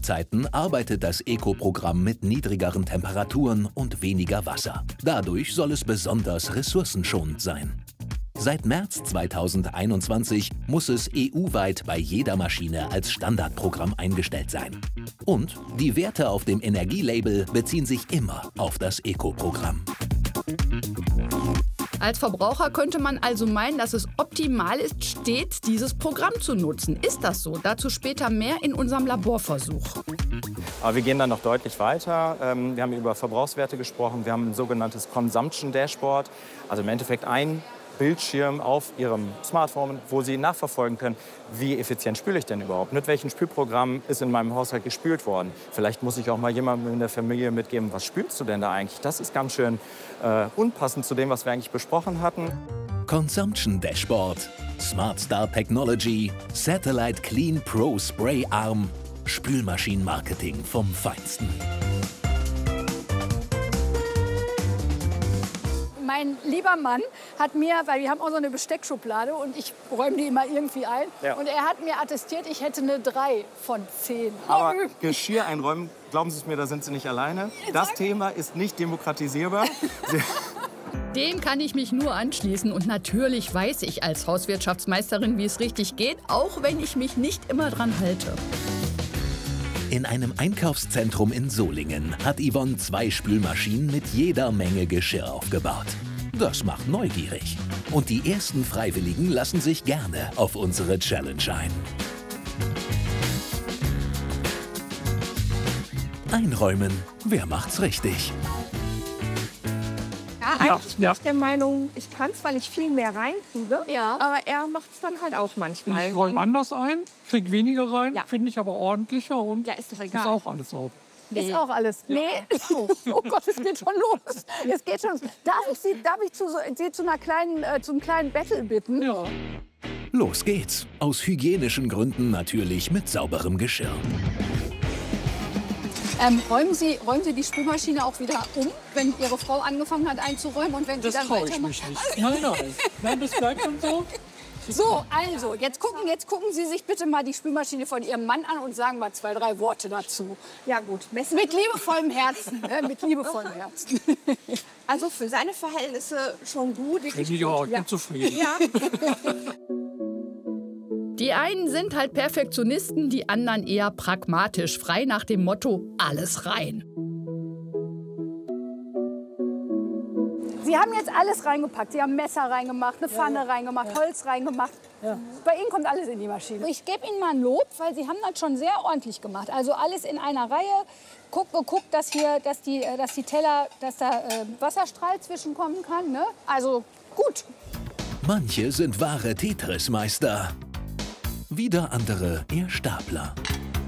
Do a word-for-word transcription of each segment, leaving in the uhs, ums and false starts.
Laufzeiten arbeitet das Eco-Programm mit niedrigeren Temperaturen und weniger Wasser. Dadurch soll es besonders ressourcenschonend sein. Seit März zweitausendeinundzwanzig muss es E U-weit bei jeder Maschine als Standardprogramm eingestellt sein. Und die Werte auf dem Energielabel beziehen sich immer auf das Eco-Programm. Als Verbraucher könnte man also meinen, dass es optimal ist, stets dieses Programm zu nutzen. Ist das so? Dazu später mehr in unserem Laborversuch. Aber wir gehen dann noch deutlich weiter. Wir haben über Verbrauchswerte gesprochen. Wir haben ein sogenanntes Consumption Dashboard, also im Endeffekt ein Bildschirm auf Ihrem Smartphone, wo Sie nachverfolgen können, wie effizient spüle ich denn überhaupt? Mit welchem Spülprogramm ist in meinem Haushalt gespült worden? Vielleicht muss ich auch mal jemandem in der Familie mitgeben, was spülst du denn da eigentlich? Das ist ganz schön äh, unpassend zu dem, was wir eigentlich besprochen hatten. Consumption Dashboard, Smart Start Technology, Satellite Clean Pro Spray Arm, Spülmaschinenmarketing vom Feinsten. Mein lieber Mann hat mir, weil wir haben auch so eine Besteckschublade und ich räume die immer irgendwie ein. Ja. Und er hat mir attestiert, ich hätte eine drei von zehn. Aber Geschirr einräumen, glauben Sie es mir, da sind Sie nicht alleine. Das Thema ist nicht demokratisierbar. Dem kann ich mich nur anschließen. Und natürlich weiß ich als Hauswirtschaftsmeisterin, wie es richtig geht, auch wenn ich mich nicht immer dran halte. In einem Einkaufszentrum in Solingen hat Yvonne zwei Spülmaschinen mit jeder Menge Geschirr aufgebaut. Das macht neugierig. Und die ersten Freiwilligen lassen sich gerne auf unsere Challenge ein. Einräumen, wer macht's richtig? Ja, eigentlich bin ich der Meinung, ich kann es, weil ich viel mehr reinkriege. Ja. Aber er macht es dann halt auch manchmal. Ich räume anders ein, kriege weniger rein, Ja. finde ich aber ordentlicher und Ja, ist doch egal. ist auch alles sauber. Ist auch alles. Nee. Oh Gott, es geht schon los. Es geht schon los. Darf ich Sie, darf ich zu, so, Sie zu, einer kleinen, äh, zu einem kleinen Battle bitten? Ja. Los geht's. Aus hygienischen Gründen natürlich mit sauberem Geschirr. Ähm, räumen, Sie, räumen Sie die Spülmaschine auch wieder um, wenn Ihre Frau angefangen hat einzuräumen und wenn Sie Das dann traue ich weitermachen? mich nicht. Nein, nein. Nein, das bleibt schon so. So, also, jetzt gucken, jetzt gucken Sie sich bitte mal die Spülmaschine von Ihrem Mann an und sagen mal zwei, drei Worte dazu. Ja gut, messen. Mit liebevollem Herzen. Äh, mit liebevollem Herzen. Also für seine Verhältnisse schon gut. Bin ich auch Ja. zufrieden. Ja. Die einen sind halt Perfektionisten, die anderen eher pragmatisch, frei nach dem Motto, alles rein. Sie haben jetzt alles reingepackt. Sie haben Messer reingemacht, eine Pfanne ja. reingemacht, ja. Holz reingemacht. Ja. Bei Ihnen kommt alles in die Maschine. Ich gebe Ihnen mal ein Lob, weil Sie haben das schon sehr ordentlich gemacht. Also alles in einer Reihe. Guck, geguckt, dass hier, dass die, dass die Teller, dass da äh, Wasserstrahl zwischenkommen kann. Ne? Also gut. Manche sind wahre Tetris-Meister. Wieder andere eher Stapler.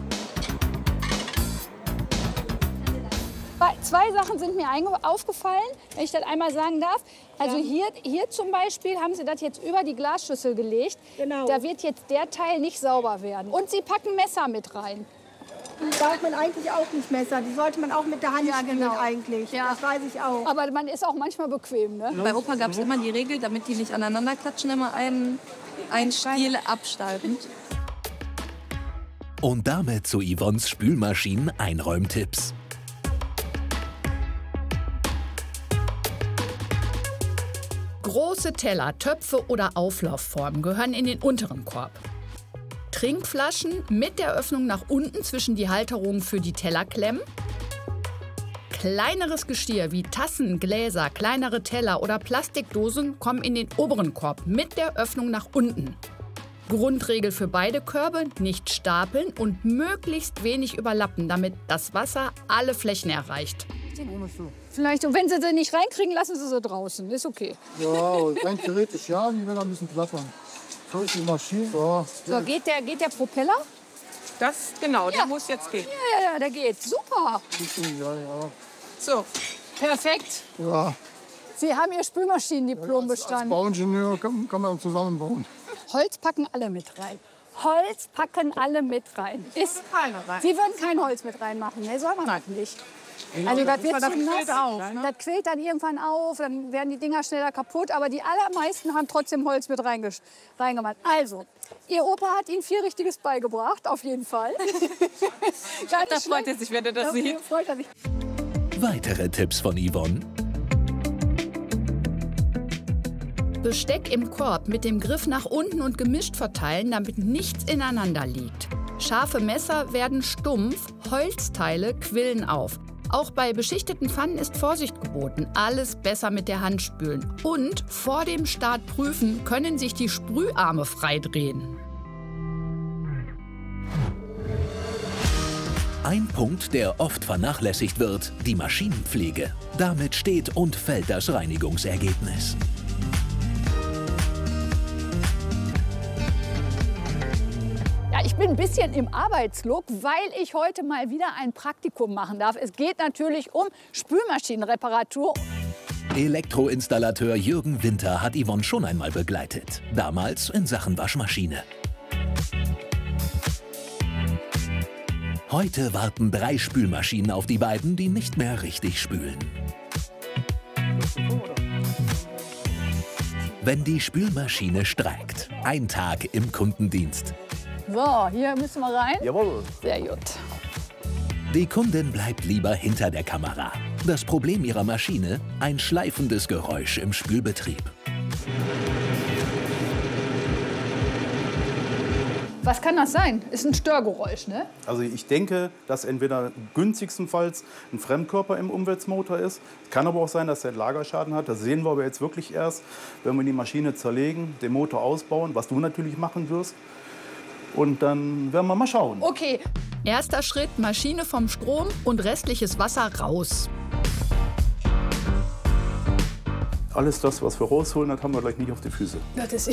Zwei Sachen sind mir aufgefallen, wenn ich das einmal sagen darf. Also ja. hier, hier zum Beispiel haben Sie das jetzt über die Glasschüssel gelegt. Genau. Da wird jetzt der Teil nicht sauber werden. Und Sie packen Messer mit rein. Die darf man eigentlich auch nicht Messer. Die sollte man auch mit der Hand ja, spielen genau. eigentlich. Ja. Das weiß ich auch. Aber man ist auch manchmal bequem, ne? Bei Opa gab es immer die Regel, damit die nicht aneinander klatschen, immer einen, einen Stiel abschneiden. Und damit zu Yvonnes Spülmaschinen-Einräumtipps. Große Teller, Töpfe oder Auflaufformen gehören in den unteren Korb. Trinkflaschen mit der Öffnung nach unten zwischen die Halterungen für die Teller klemmen. Kleineres Geschirr wie Tassen, Gläser, kleinere Teller oder Plastikdosen kommen in den oberen Korb mit der Öffnung nach unten. Grundregel für beide Körbe: nicht stapeln und möglichst wenig überlappen, damit das Wasser alle Flächen erreicht. Vielleicht, und wenn Sie sie nicht reinkriegen, lassen Sie sie draußen. Ist okay. Ja, rein theoretisch ja, die werden ein bisschen plattern. So ist die Maschine. So, so geht, der, geht der Propeller? Das, genau, der ja. muss jetzt gehen. Ja, ja, ja, der geht. Super. Ja, ja. So, perfekt. Ja. Sie haben Ihr Spülmaschinendiplom als, bestanden. Als Bauingenieur kann, kann man zusammenbauen. Holz packen alle mit rein. Holz packen alle mit rein. Ist, Sie würden kein Holz mit reinmachen. Ne, soll man halt nicht. Also das wird das zu nass, quillt auf, ne? das quillt dann irgendwann auf, dann werden die Dinger schneller kaputt. Aber die allermeisten haben trotzdem Holz mit reingemacht. Also, Ihr Opa hat Ihnen viel Richtiges beigebracht, auf jeden Fall. Da freut er sich, wenn er das sieht. Freut er sich. Weitere Tipps von Yvonne? Besteck im Korb mit dem Griff nach unten und gemischt verteilen, damit nichts ineinander liegt. Scharfe Messer werden stumpf, Holzteile quillen auf. Auch bei beschichteten Pfannen ist Vorsicht geboten. Alles besser mit der Hand spülen. Und vor dem Start prüfen, können sich die Sprüharme freidrehen. Ein Punkt, der oft vernachlässigt wird, die Maschinenpflege. Damit steht und fällt das Reinigungsergebnis. Ja, ich bin ein bisschen im Arbeitslook, weil ich heute mal wieder ein Praktikum machen darf. Es geht natürlich um Spülmaschinenreparatur. Elektroinstallateur Jürgen Winter hat Yvonne schon einmal begleitet. Damals in Sachen Waschmaschine. Heute warten drei Spülmaschinen auf die beiden, die nicht mehr richtig spülen. Wenn die Spülmaschine streikt, ein Tag im Kundendienst. So, hier müssen wir rein. Jawohl. Sehr gut. Die Kundin bleibt lieber hinter der Kamera. Das Problem ihrer Maschine? Ein schleifendes Geräusch im Spülbetrieb. Was kann das sein? Ist ein Störgeräusch, ne? Also ich denke, dass entweder günstigstenfalls ein Fremdkörper im Umweltmotor ist. Es kann aber auch sein, dass er Lagerschaden hat. Das sehen wir aber jetzt wirklich erst, wenn wir die Maschine zerlegen, den Motor ausbauen, was du natürlich machen wirst. Und dann werden wir mal schauen. Okay. Erster Schritt, Maschine vom Strom und restliches Wasser raus. Alles das, was wir rausholen, das haben wir gleich nicht auf die Füße. Das ist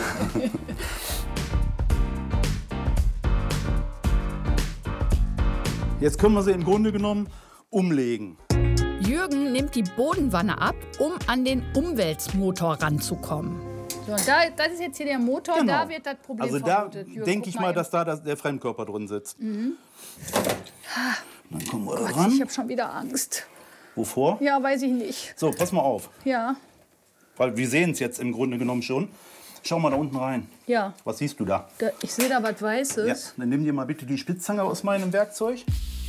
Jetzt können wir sie im Grunde genommen umlegen. Jürgen nimmt die Bodenwanne ab, um an den Umweltmotor ranzukommen. So, da, das ist jetzt hier der Motor, Genau. da wird das Problem Also da vermutet. Jürgen, denke guck ich mal, eben. dass da das, der Fremdkörper drin sitzt. Mhm. Dann kommen wir Gott, ran. ich habe schon wieder Angst. Wovor? Ja, weiß ich nicht. So, pass mal auf. Ja, Weil wir sehen es jetzt im Grunde genommen schon. Schau mal da unten rein. ja. Was siehst du da? Da, ich sehe da was Weißes. Ja, dann nimm dir mal bitte die Spitzzange aus meinem Werkzeug.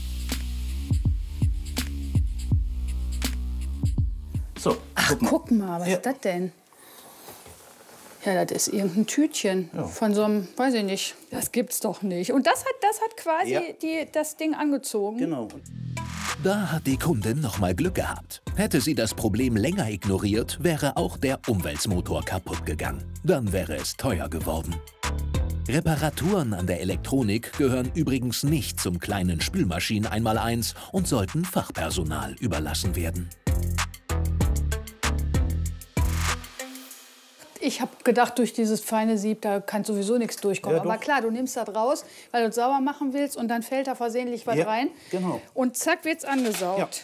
So, Ach, guck mal. guck mal, was Ja. ist das denn? Ja, das ist irgendein Tütchen Ja. von so einem, weiß ich nicht. Das gibt's doch nicht. Und das hat, das hat quasi Ja. die, das Ding angezogen. Genau. Da hat die Kundin noch mal Glück gehabt. Hätte sie das Problem länger ignoriert, wäre auch der Umweltmotor kaputt gegangen. Dann wäre es teuer geworden. Reparaturen an der Elektronik gehören übrigens nicht zum kleinen Spülmaschinen Einmaleins und sollten Fachpersonal überlassen werden. Ich habe gedacht, durch dieses feine Sieb, da kann sowieso nichts durchkommen. Ja, Aber doch. klar, du nimmst das raus, weil du es sauber machen willst und dann fällt da versehentlich was Ja, rein. genau. Und zack, wird's angesaugt.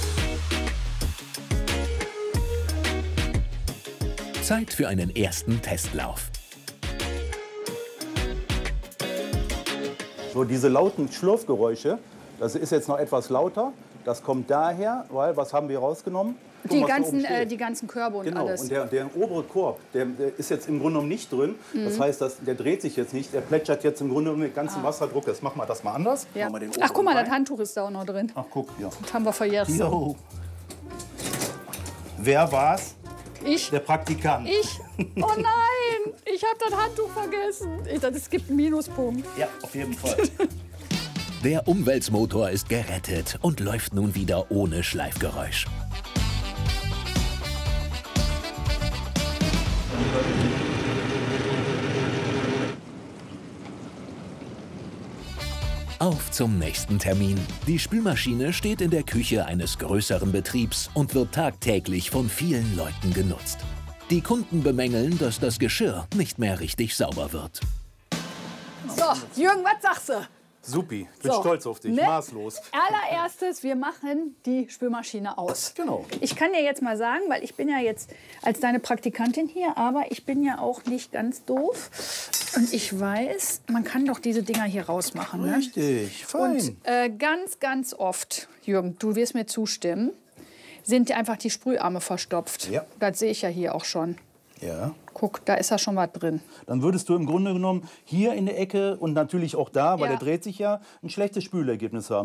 Zeit für einen ersten Testlauf. So, diese lauten Schlurfgeräusche, das ist jetzt noch etwas lauter. Das kommt daher, weil, was haben wir rausgenommen? Guck Die mal, was da ganzen, oben steht. äh, die ganzen Körbe und Genau, alles. und der, der obere Korb, der, der ist jetzt im Grunde genommen nicht drin. Das heißt, das, der dreht sich jetzt nicht, der plätschert jetzt im Grunde genommen mit ganzem Wasserdruck. Jetzt machen wir das mal anders. Ja. Machen wir den Ach, guck mal, oberen das rein. Handtuch ist da auch noch drin. Ach, guck, ja. Das haben wir vergessen. Jo. Wer war's? Ich? Der Praktikant. Ich? Oh nein, ich habe das Handtuch vergessen. Ich dachte, es gibt einen Minuspunkt. Ja, auf jeden Fall. Der Umweltmotor ist gerettet und läuft nun wieder ohne Schleifgeräusch. Auf zum nächsten Termin. Die Spülmaschine steht in der Küche eines größeren Betriebs und wird tagtäglich von vielen Leuten genutzt. Die Kunden bemängeln, dass das Geschirr nicht mehr richtig sauber wird. So, Jürgen, was sagst du? Supi, ich bin So, stolz auf dich, ne? maßlos. Allererstes, wir machen die Spülmaschine aus. Genau. Ich kann dir jetzt mal sagen, weil ich bin ja jetzt als deine Praktikantin hier, aber ich bin ja auch nicht ganz doof. Und ich weiß, man kann doch diese Dinger hier rausmachen. Ne? Richtig, fein. Und äh, ganz, ganz oft, Jürgen, du wirst mir zustimmen, sind einfach die Sprüharme verstopft. Ja. Das sehe ich ja hier auch schon. Ja. Guck, da ist ja schon was drin. Dann würdest du im Grunde genommen hier in der Ecke und natürlich auch da, weil Ja. der dreht sich ja, ein schlechtes Spülergebnis haben.